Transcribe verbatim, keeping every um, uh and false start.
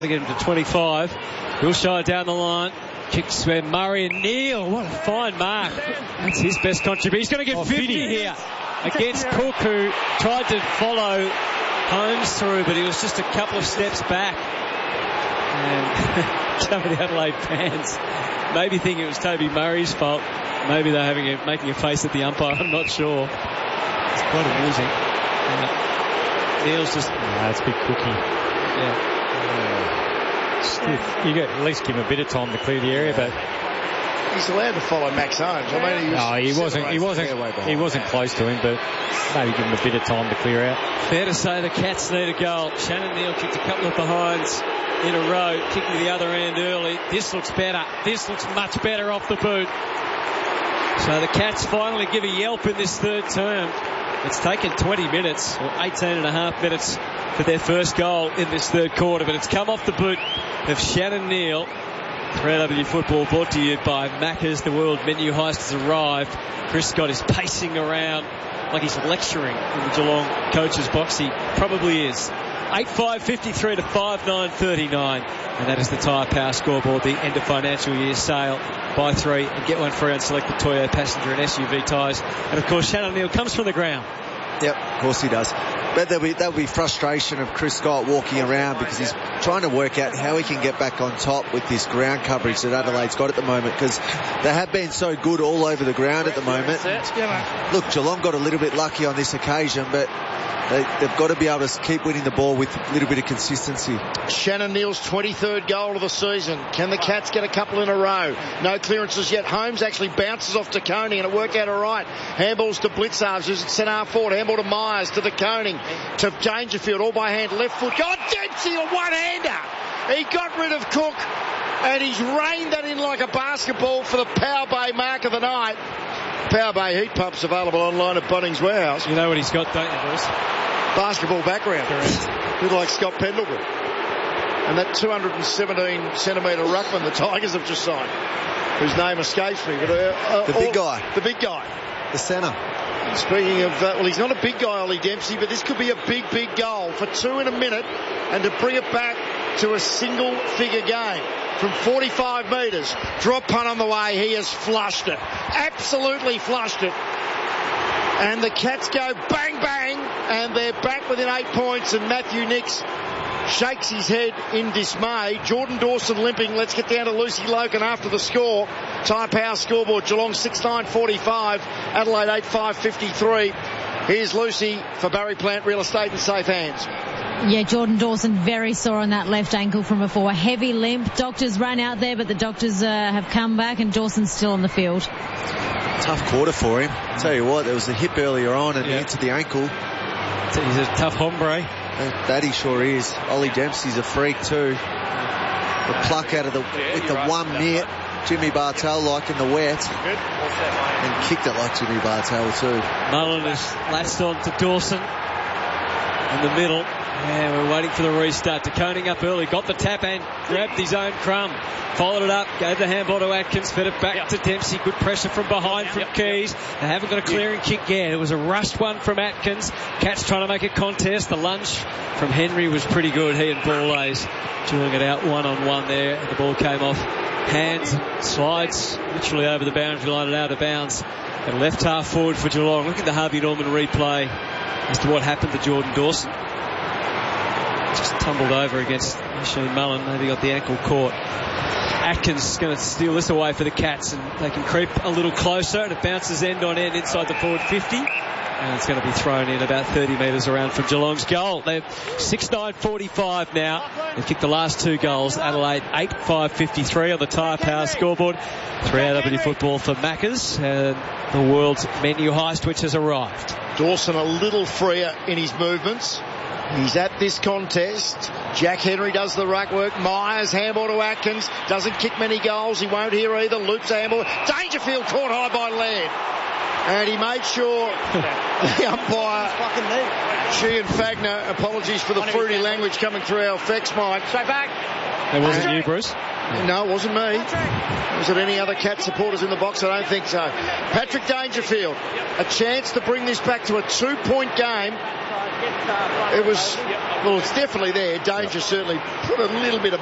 Get him to twenty-five. Wilshire down the line. Kicks where Murray and Neil. What a fine mark. That's his best contribution. He's going to get oh, fifty, fifty here against Cook, who tried to follow Holmes through, but he was just a couple of steps back. And some of the Adelaide fans maybe thinking it was Toby Murray's fault. Maybe they're having a, making a face at the umpire. I'm not sure. It's quite amusing. Uh, Neil's just... No, it's a bit cookie. Yeah. Stiff. You got at least give him a bit of time to clear the area, but he's allowed to follow Max Holmes. I mean, he, was no, he wasn't. He wasn't. He wasn't close to him, but maybe give him a bit of time to clear out. Fair to say the Cats need a goal. Shannon Neal kicked a couple of behinds in a row, kicking the other end early. This looks better. This looks much better off the boot. So the Cats finally give a yelp in this third term. It's taken twenty minutes, or eighteen and a half minutes, for their first goal in this third quarter, but it's come off the boot of Shannon Neal. three R W Football brought to you by Macca's. The world menu heist has arrived. Chris Scott is pacing around like he's lecturing in the Geelong coach's box. He probably is. eight five fifty-three to five nine thirty-nine. And that is the Tyre Power scoreboard, the end of financial year sale. Buy three and get one free on selected Toyo passenger and S U V tyres. And of course, Shannon Neal comes from the ground. Yep, of course he does. But there'll be, that'll be frustration of Chris Scott walking around because he's trying to work out how he can get back on top with this ground coverage that Adelaide's got at the moment, because they have been so good all over the ground at the moment. Look, Geelong got a little bit lucky on this occasion, but they, they've got to be able to keep winning the ball with a little bit of consistency. Shannon Neal's twenty-third goal of the season. Can the Cats get a couple in a row? No clearances yet. Holmes actually bounces off to Koning, and it worked out all right. Handballs to Blitzarves, who's at centre half forward. Handball to Myers, to the Koning, to Dangerfield, all by hand, left foot. God, Dempsey, a one-hander. He got rid of Cook, and he's rained that in like a basketball for the Power Bay mark of the night. Power Bay heat pumps available online at Bunnings Warehouse. You know what he's got, don't you, Bruce? Basketball background. A bit like Scott Pendlebury. And that two hundred seventeen centimetre ruckman the Tigers have just signed, whose name escapes me. But, uh, uh, the big all, guy. The big guy. The centre. Speaking of, uh, well, he's not a big guy, Ollie Dempsey, but this could be a big, big goal for two in a minute and to bring it back to a single-figure game. From forty-five metres, drop punt on the way, he has flushed it. Absolutely flushed it. And the Cats go bang, bang, and they're back within eight points, and Matthew Nicks shakes his head in dismay. Jordan Dawson limping. Let's get down to Lucy Logan after the score. Tyre Power scoreboard, Geelong six nine forty-five, Adelaide eight five fifty-three. Here's Lucy for Barry Plant Real Estate in safe hands. Yeah, Jordan Dawson very sore on that left ankle from before. A heavy limp. Doctors ran out there, but the doctors uh, have come back, and Dawson's still on the field. Tough quarter for him. I'll tell you what, there was a hip earlier on and yeah. into the ankle. He's a tough hombre. That he sure is. Ollie Dempsey's a freak too. The pluck out of the with the one mitt. Jimmy Bartel like in the wet. And kicked it like Jimmy Bartel too. Mullen has latched on to Dawson in the middle. Yeah, we're waiting for the restart. De Koning up early, got the tap and grabbed his own crumb. Followed it up, gave the handball to Atkins, fed it back yep. to Dempsey. Good pressure from behind yep, from yep, Keys. Yep. They haven't got a clearing yep. kick yet. It was a rushed one from Atkins. Cats trying to make a contest. The lunge from Henry was pretty good. He and Ballways dueling it out one-on-one there. And the ball came off hands, slides literally over the boundary line and out of bounds. And left half forward for Geelong. Look at the Harvey Norman replay as to what happened to Jordan Dawson. Just tumbled over against Shane Mullen. Maybe got the ankle caught. Atkins is going to steal this away for the Cats, and they can creep a little closer, and it bounces end on end inside the forward fifty. And it's going to be thrown in about thirty metres around from Geelong's goal. They're six nine forty-five now. They've kicked the last two goals. Adelaide eight five fifty-three on the Tyre Power scoreboard. three R W Football for Macca's, and the world's menu heist which has arrived. Dawson a little freer in his movements. He's at this contest. Jack Henry does the ruck work. Myers, handball to Atkins. Doesn't kick many goals. He won't here either. Loops the handball. Dangerfield caught high by Laird. And he made sure the umpire, she and Fagner, apologies for the fruity language coming through our effects mic. Straight back. That wasn't you, Bruce? No, it wasn't me. Was it any other Cat supporters in the box? I don't think so. Patrick Dangerfield, a chance to bring this back to a two-point game. it was, well, it's definitely there. Danger certainly put a little bit of